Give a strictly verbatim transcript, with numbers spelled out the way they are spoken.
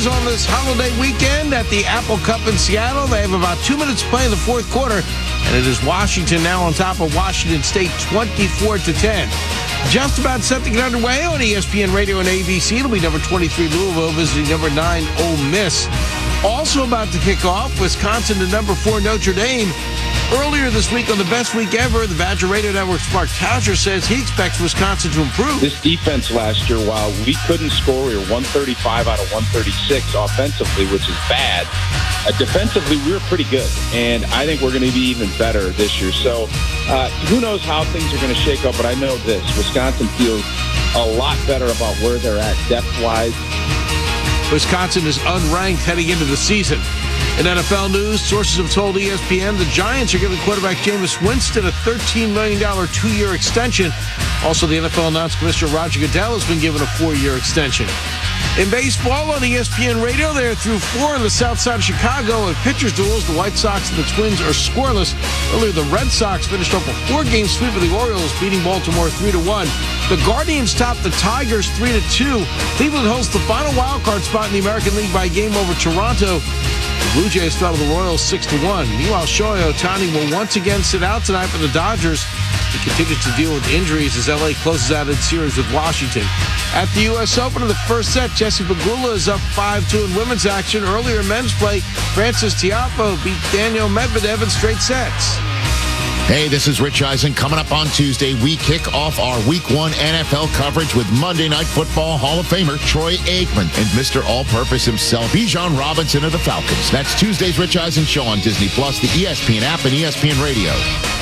Tigers on this holiday weekend at the Apple Cup in Seattle. They have about two minutes to play in the fourth quarter, and it is Washington now on top of Washington State twenty-four to ten. Just about set to get underway on E S P N Radio and A B C. It'll be number twenty-three Louisville visiting number nine Ole Miss. Also about to kick off, Wisconsin to number four Notre Dame. Earlier this week on the Best Week Ever, the Badger Radio Network's Mark Tauscher says he expects Wisconsin to improve. This defense last year, while we couldn't score, we were one thirty-five out of one thirty-six offensively, which is bad. Uh, defensively, we were pretty good, and I think we're going to be even better this year. So uh, who knows how things are going to shake up, but I know this. Wisconsin feels a lot better about where they're at depth-wise. Wisconsin is unranked heading into the season. In N F L news, sources have told E S P N the Giants are giving quarterback Jameis Winston a thirteen million dollars two-year extension. Also, the N F L announced Commissioner Roger Goodell has been given a four-year extension. In baseball on E S P N Radio, they are through four in the south side of Chicago. In pitchers' duels, the White Sox and the Twins are scoreless. Earlier, the Red Sox finished off a four-game sweep of the Orioles, beating Baltimore three to one. The Guardians topped the Tigers three to two. Cleveland holds the final wildcard spot in the American League by a game over Toronto. The Blue Jays fell to the Royals six to one. Meanwhile, Shohei Ohtani will once again sit out tonight for the Dodgers. He continues to deal with injuries as L A closes out its series with Washington. At the U S Open in the first set, Jesse Pegula is up five two in women's action. Earlier in men's play, Francis Tiafoe beat Daniel Medvedev in straight sets. Hey, this is Rich Eisen. Coming up on Tuesday, we kick off our Week one N F L coverage with Monday Night Football Hall of Famer Troy Aikman and Mister All-Purpose himself, Bijan Robinson of the Falcons. That's Tuesday's Rich Eisen Show on Disney Plus, the E S P N app, and E S P N Radio.